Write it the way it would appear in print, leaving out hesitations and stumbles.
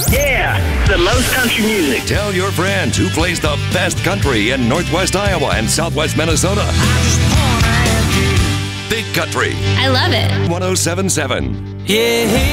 Yeah, the most country music. Tell your friends who plays the best country in Northwest Iowa and Southwest Minnesota. Big Country I love it. 107.7. Yeah.